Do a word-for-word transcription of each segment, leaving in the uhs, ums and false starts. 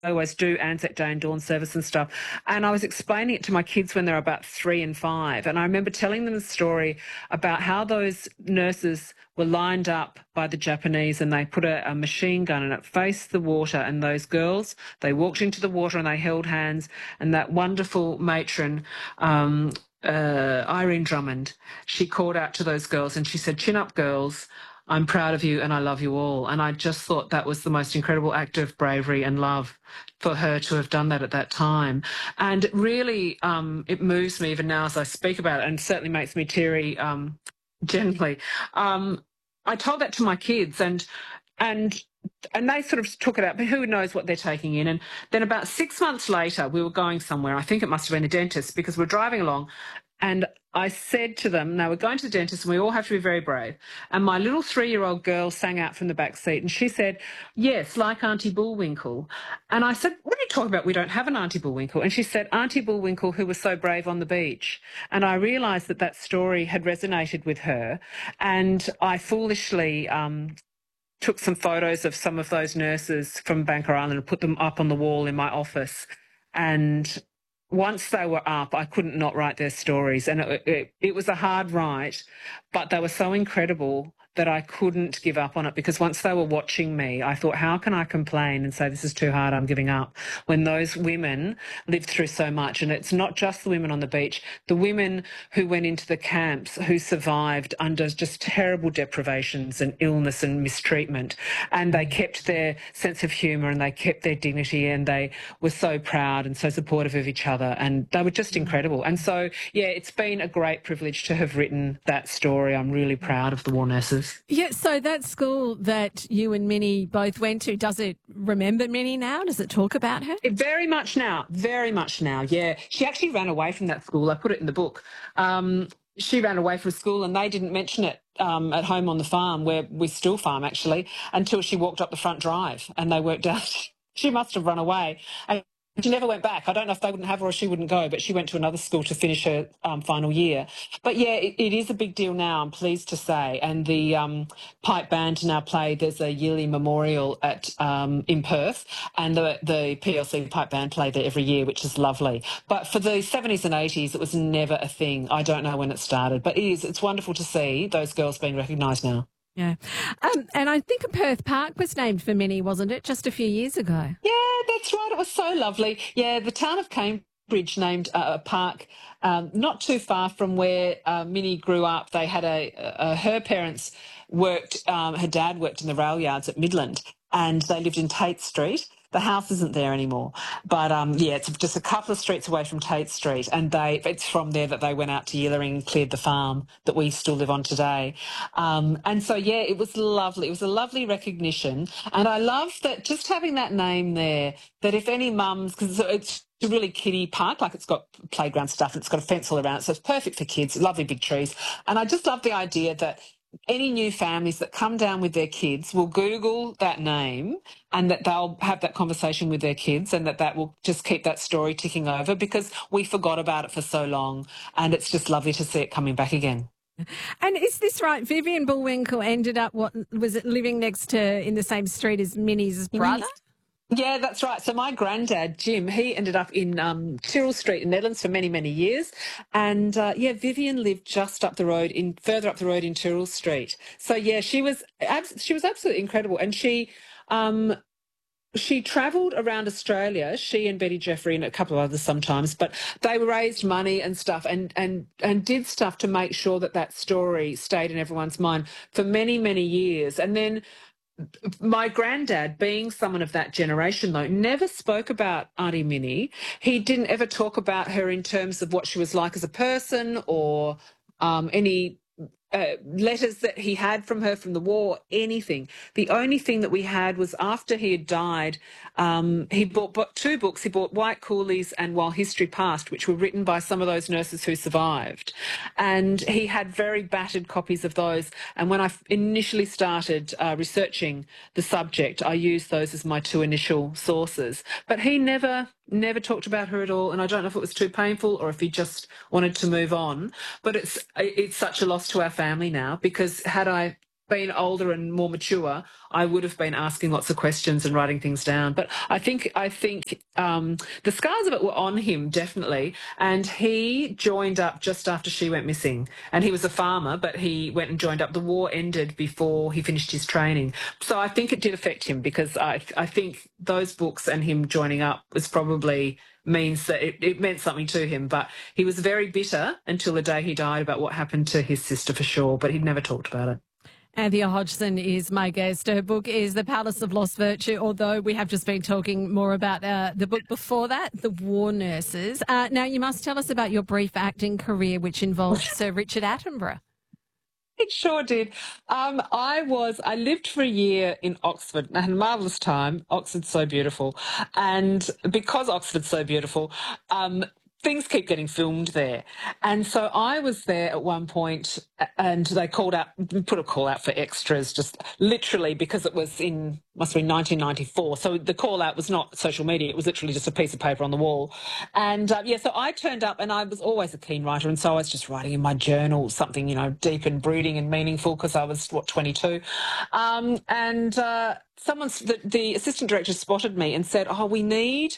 always do Anzac Day and dawn service and stuff. And I was explaining it to my kids when they were about three and five. And I remember telling them the story about how those nurses were lined up by the Japanese and they put a, a machine gun and it faced the water, and those girls, they walked into the water and they held hands, and that wonderful matron, um, uh, Irene Drummond, she called out to those girls and she said, "Chin up, girls. I'm proud of you and I love you all." And I just thought that was the most incredible act of bravery and love for her to have done that at that time. And really, um, it moves me even now as I speak about it, and certainly makes me teary um, gently. Um, I told that to my kids, and and and they sort of took it out, but who knows what they're taking in. And then about six months later, we were going somewhere. I think it must have been a dentist, because we're driving along. And I said to them, "Now we're going to the dentist and we all have to be very brave." And my little three-year-old girl sang out from the back seat and she said, "Yes, like Auntie Bullwinkle." And I said, "What are you talking about? We don't have an Auntie Bullwinkle." And she said, "Auntie Bullwinkle, who was so brave on the beach." And I realised that that story had resonated with her. And I foolishly um, took some photos of some of those nurses from Banker Island and put them up on the wall in my office. And once they were up, I couldn't not write their stories. And it, it, it was a hard write, but they were so incredible that I couldn't give up on it, because once they were watching me, I thought, how can I complain and say this is too hard, I'm giving up, when those women lived through so much? And it's not just the women on the beach, the women who went into the camps, who survived under just terrible deprivations and illness and mistreatment, and they kept their sense of humour and they kept their dignity, and they were so proud and so supportive of each other, and they were just incredible. And so, yeah, it's been a great privilege to have written that story. I'm really proud of the war nurses. Yeah, so that school that you and Minnie both went to, does it remember Minnie now? Does it talk about her? It, very much now, very much now, yeah. She actually ran away from that school. I put it in the book. Um, she ran away from school and they didn't mention it um, at home on the farm, where we still farm actually, until she walked up the front drive and they worked out she must have run away. And she never went back. I don't know if they wouldn't have her or she wouldn't go, but she went to another school to finish her um, final year. But, yeah, it, it is a big deal now, I'm pleased to say. And the um, pipe band now play, there's a yearly memorial at um, in Perth, and the, the P L C pipe band play there every year, which is lovely. But for the seventies and eighties, it was never a thing. I don't know when it started, but it is. It's wonderful to see those girls being recognised now. Yeah. Um, and I think a Perth Park was named for Minnie, wasn't it, just a few years ago? Yeah, that's right. It was so lovely. Yeah, the town of Cambridge named uh, a park um, not too far from where uh, Minnie grew up. They had a, a her parents worked, um, her dad worked in the rail yards at Midland, and they lived in Tate Street. The house isn't there anymore, but um, yeah, it's just a couple of streets away from Tate Street, and they it's from there that they went out to Yillering and cleared the farm that we still live on today. Um, and so, yeah, it was lovely. It was a lovely recognition, and I love that, just having that name there, that if any mums, because it's a really kiddie park, like it's got playground stuff and it's got a fence all around it, so it's perfect for kids, lovely big trees. And I just love the idea that any new families that come down with their kids will Google that name, and that they'll have that conversation with their kids, and that that will just keep that story ticking over, because we forgot about it for so long, and it's just lovely to see it coming back again. And is this right? Vivian Bullwinkle ended up, what was it, living next to, in the same street as Minnie's brother? Yeah, that's right. So my granddad, Jim, he ended up in um, Tyrrell Street in Netherlands for many, many years. And, uh, yeah, Vivian lived just up the road, in further up the road in Tyrrell Street. So, yeah, she was abs- she was absolutely incredible. And she um, she travelled around Australia, she and Betty Jeffrey and a couple of others sometimes, but they raised money and stuff, and, and, and did stuff to make sure that that story stayed in everyone's mind for many, many years. And then my granddad, being someone of that generation, though, never spoke about Auntie Minnie. He didn't ever talk about her in terms of what she was like as a person, or um, any uh, letters that he had from her from the war, anything. The only thing that we had was, after he had died, um, he bought, bought two books. He bought White Coolies and While History Passed, which were written by some of those nurses who survived. And he had very battered copies of those. And when I initially started uh, researching the subject, I used those as my two initial sources. But he never... never talked about her at all, and I don't know if it was too painful or if he just wanted to move on. But it's it's such a loss to our family now, because had I been older and more mature, I would have been asking lots of questions and writing things down. But I think I think um, the scars of it were on him, definitely. And he joined up just after she went missing. And he was a farmer, but he went and joined up. The war ended before he finished his training. So I think it did affect him, because I, I think those books and him joining up was probably means that it, it meant something to him. But he was very bitter until the day he died about what happened to his sister, for sure. But he'd never talked about it. Anthea Hodgson is my guest. Her book is The Palace of Lost Virtue, although we have just been talking more about uh, the book before that, The War Nurses. Uh, now, you must tell us about your brief acting career, which involved Sir Richard Attenborough. It sure did. Um, I was, I lived for a year in Oxford. I had a marvellous time. Oxford's so beautiful. And because Oxford's so beautiful, um, things keep getting filmed there. And so I was there at one point, and they called out, put a call out for extras, just literally, because it was in, must have been nineteen ninety-four. So the call out was not social media. It was literally just a piece of paper on the wall. And uh, yeah, so I turned up, and I was always a keen writer. And so I was just writing in my journal something, you know, deep and brooding and meaningful, because I was, what, twenty-two. Um, and uh, someone, the, the assistant director spotted me and said, oh, we need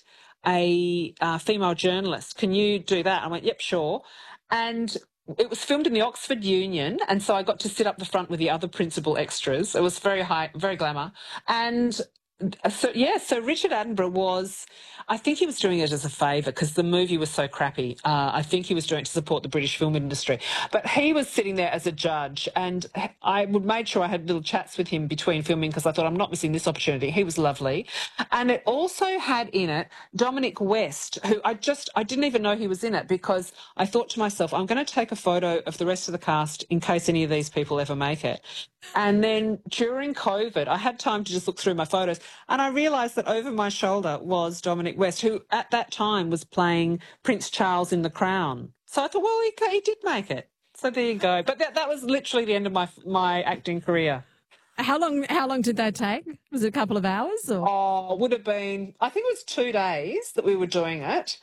a uh, female journalist. Can you do that? I went, yep, sure. And it was filmed in the Oxford Union, and so I got to sit up the front with the other principal extras. It was very high, very glamour. And so, yeah, so Richard Attenborough was, I think he was doing it as a favour, because the movie was so crappy. Uh, I think he was doing it to support the British film industry. But he was sitting there as a judge, and I would made sure I had little chats with him between filming, because I thought, I'm not missing this opportunity. He was lovely. And it also had in it Dominic West, who I just, I didn't even know he was in it, because I thought to myself, I'm going to take a photo of the rest of the cast in case any of these people ever make it. And then during COVID, I had time to just look through my photos, and I realised that over my shoulder was Dominic West, who at that time was playing Prince Charles in The Crown. So I thought, well, he, he did make it. So there you go. But that, that was literally the end of my my acting career. How long How long did that take? Was it a couple of hours? Or? Oh, would have been, I think it was two days that we were doing it.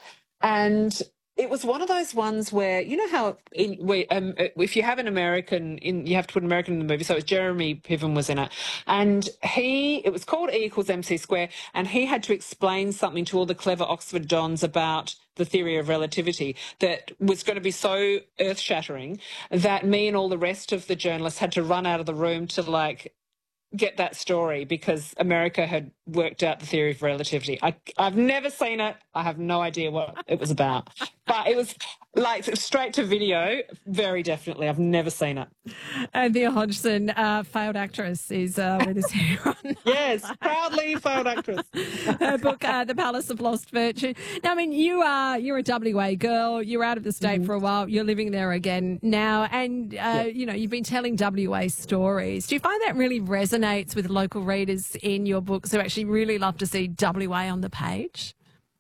And it was one of those ones where, you know how in, we, um, if you have an American, in, you have to put an American in the movie. So it was Jeremy Piven was in it. And he, it was called E equals M C square. And he had to explain something to all the clever Oxford dons about the theory of relativity that was going to be so earth-shattering that me and all the rest of the journalists had to run out of the room to, like, get that story, because America had worked out the theory of relativity. I, I've never seen it. I have no idea what it was about. But it was like straight to video, very definitely. I've never seen it. Anthea Hodgson, uh, failed actress, is uh, with us here on. Yes, proudly failed actress. Her book, uh, The Palace of Lost Virtue. Now, I mean, you are, you're a W A girl. You're out of the state mm-hmm. for a while. You're living there again now. And, uh, yeah. you know, you've been telling W A stories. Do you find that really resonates with local readers in your books who actually really love to see W A on the page?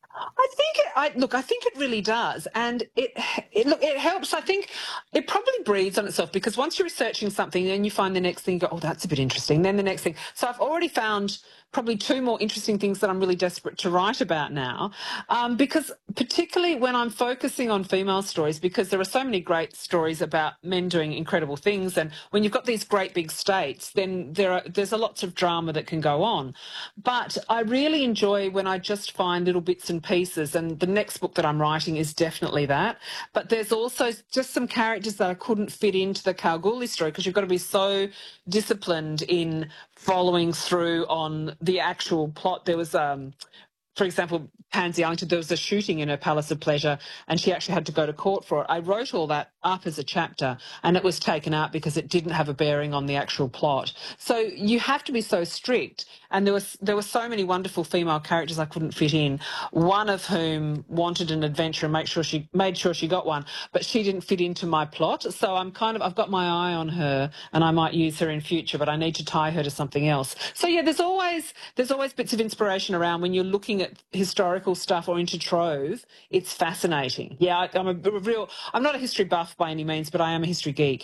I think it, I look. I think it really does, and it, it look. It helps. I think it probably breathes on itself, because once you're researching something, then you find the next thing. You go, oh, that's a bit interesting. Then the next thing. So I've already found probably two more interesting things that I'm really desperate to write about now, um, because particularly when I'm focusing on female stories, because there are so many great stories about men doing incredible things, and when you've got these great big states, then there are there's a lots of drama that can go on. But I really enjoy when I just find little bits and pieces, and the next book that I'm writing is definitely that. But there's also just some characters that I couldn't fit into the Kalgoorlie story, because you've got to be so disciplined in following through on the actual plot. There was, um, for example, Pansy Arlington, there was a shooting in her Palace of Pleasure, and she actually had to go to court for it. I wrote all that up as a chapter, and it was taken out because it didn't have a bearing on the actual plot. So you have to be so strict, and there was there were so many wonderful female characters I couldn't fit in, one of whom wanted an adventure and make sure she made sure she got one, but she didn't fit into my plot. So I'm kind of I've got my eye on her, and I might use her in future, but I need to tie her to something else. So yeah, there's always there's always bits of inspiration around when you're looking at historical stuff or into trove. It's fascinating. Yeah, I, I'm a real I'm not a history buff by any means, but I am a history geek.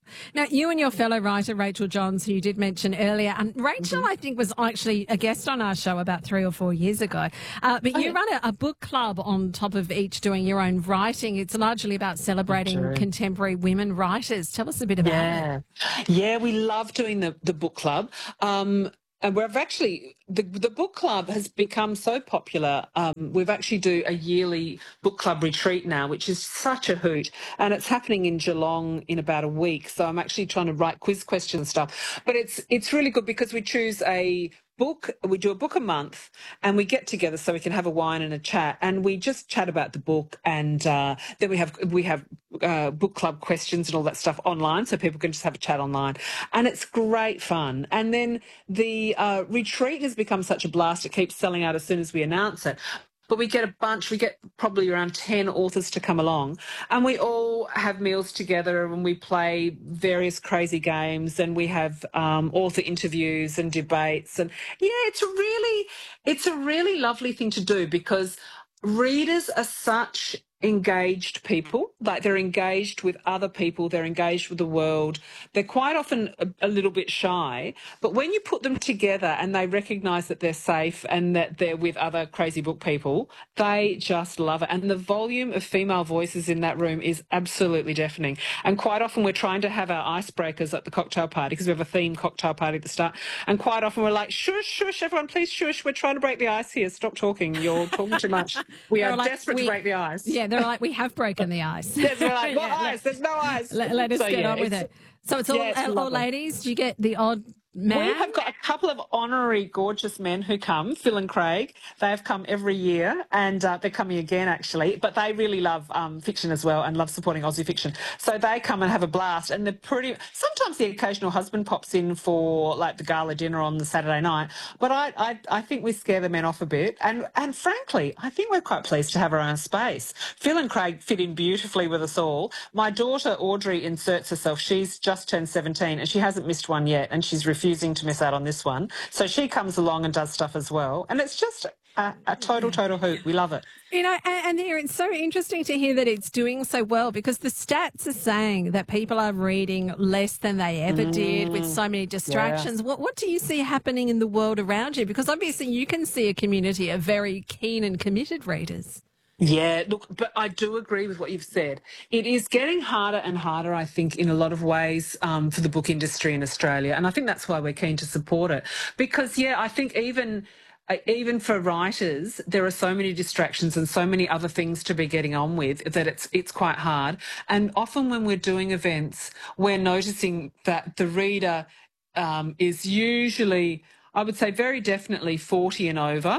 Now, you and your fellow writer, Rachel Johns, who you did mention earlier, and Rachel, Mm-hmm. I think, was actually a guest on our show about three or four years ago. Uh, but Oh, you yeah. run a, a book club on top of each doing your own writing. It's largely about celebrating True. contemporary women writers. Tell us a bit about it. Yeah, yeah, we love doing the the book club. Um, and we've actually the the book club has become so popular. Um, we've actually do a yearly book club retreat now, which is such a hoot, and it's happening in Geelong in about a week. So I'm actually trying to write quiz questions and stuff. But it's it's really good because we choose a book, we do a book a month, and we get together so we can have a wine and a chat, and we just chat about the book, and uh, then we have we have uh, book club questions and all that stuff online, so people can just have a chat online, and it's great fun. And then the uh, retreat has become such a blast; it keeps selling out as soon as we announce it. But we get a bunch, we get probably around ten authors to come along, and we all have meals together and we play various crazy games, and we have um, author interviews and debates. And yeah, it's a really, it's a really lovely thing to do because readers are such engaged people, like they're engaged with other people, they're engaged with the world. They're quite often a, a little bit shy, but when you put them together and they recognise that they're safe and that they're with other crazy book people, they just love it. And the volume of female voices in that room is absolutely deafening. And quite often we're trying to have our icebreakers at the cocktail party because we have a theme cocktail party at the start. And quite often we're like, shush, shush, everyone, please shush. We're trying to break the ice here. Stop talking. You're talking too much. We They're are like, desperate we- to break the ice. Yeah, they're like, we have broken the ice. Yes, we're like, what Yeah, ice? There's no ice. Let, let us So, get yeah, on with it's- it. So it's all, yeah, it's all lovely. ladies. Do you get the odd man? We have got a couple of honorary gorgeous men who come, Phil and Craig. They have come every year, and uh, they're coming again, actually. But they really love um, fiction as well and love supporting Aussie fiction. So they come and have a blast, and they're pretty... Sometimes the occasional husband pops in for, like, the gala dinner on the Saturday night. But I, I, I think we scare the men off a bit. And, and frankly, I think we're quite pleased to have our own space. Phil and Craig fit in beautifully with us all. My daughter, Audrey, inserts herself. She's just turned seventeen, and she hasn't missed one yet, and she's refusing to miss out on this one. So she comes along and does stuff as well. And it's just a, a total, total hoot. We love it. You know, and, and here it's so interesting to hear that it's doing so well because the stats are saying that people are reading less than they ever did with so many distractions. What what do you see happening in the world around you? Because obviously you can see a community of very keen and committed readers. Yeah, look, but I do agree with what you've said. It is getting harder and harder, I think, in a lot of ways um, for the book industry in Australia. And I think that's why we're keen to support it. Because, yeah, I think even... Uh, even for writers, there are so many distractions and so many other things to be getting on with that it's it's quite hard. And often when we're doing events, we're noticing that the reader um, is usually, I would say very definitely forty and over.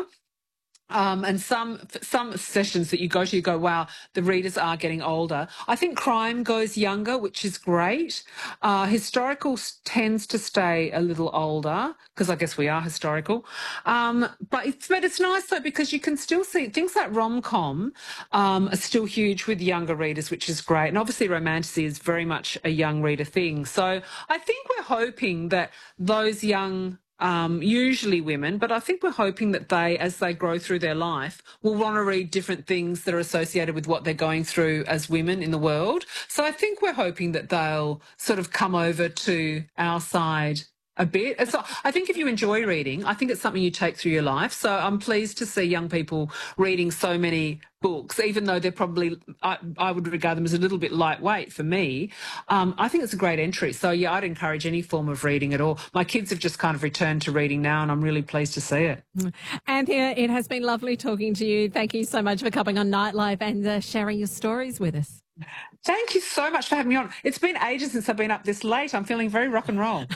Um, and some some sessions that you go to, you go, wow, the readers are getting older. I think crime goes younger, which is great. Uh, historical tends to stay a little older because I guess we are historical. Um, but it's but it's nice though because you can still see things like rom-com um, are still huge with younger readers, which is great. And obviously romantasy is very much a young reader thing. So I think we're hoping that those young Um, usually women, but I think we're hoping that they, as they grow through their life, will want to read different things that are associated with what they're going through as women in the world. So I think we're hoping that they'll sort of come over to our side a bit. So I think if you enjoy reading, I think it's something you take through your life. So I'm pleased to see young people reading so many books, even though they're probably, I, I would regard them as a little bit lightweight for me. Um, I think it's a great entry. So, yeah, I'd encourage any form of reading at all. My kids have just kind of returned to reading now, and I'm really pleased to see it. Anthea, it has been lovely talking to you. Thank you so much for coming on Nightlife and uh, sharing your stories with us. Thank you so much for having me on. It's been ages since I've been up this late. I'm feeling very rock and roll.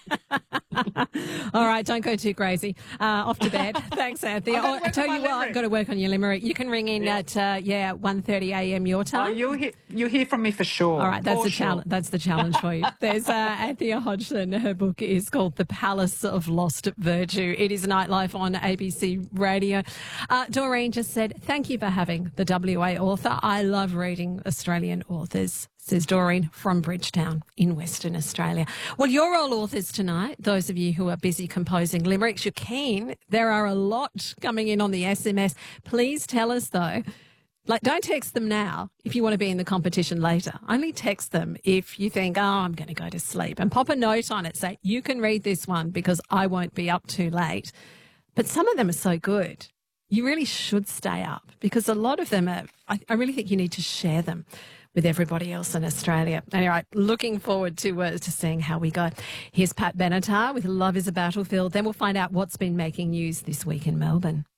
All right, don't go too crazy. Uh, off to bed. Thanks, Anthea. Oh, I tell you what, I've got to work on your limerick. You can ring in yeah. at uh, yeah one thirty a m your time. Oh, you'll hear you'll hear from me for sure. All right, that's for the sure. challenge. That's the challenge for you. There's uh, Anthea Hodgson. Her book is called The Palace of Lost Virtue. It is Nightlife on A B C Radio. Uh, Doreen just said, "Thank you for having the W A author. I love reading Australian authors." Says Doreen from Bridgetown in Western Australia. Well, you're all authors tonight. Those of you who are busy composing limericks, you're keen. There are a lot coming in on the S M S. Please tell us, though, Like, don't text them now if you want to be in the competition later. Only text them if you think, oh, I'm going to go to sleep. And pop a note on it. Say, you can read this one because I won't be up too late. But some of them are so good. You really should stay up because a lot of them are, I, I really think you need to share them with everybody else in Australia. Anyway, looking forward to uh, to seeing how we go. Here's Pat Benatar with Love is a Battlefield. Then we'll find out what's been making news this week in Melbourne.